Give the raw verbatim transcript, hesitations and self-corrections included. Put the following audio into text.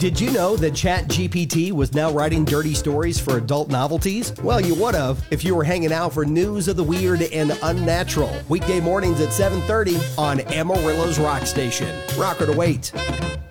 Did you know that ChatGPT was now writing dirty stories for adult novelties? Well, you would have if you were hanging out for news of the weird and unnatural. Weekday mornings at seven thirty on Amarillo's Rock Station. Rocker to wait.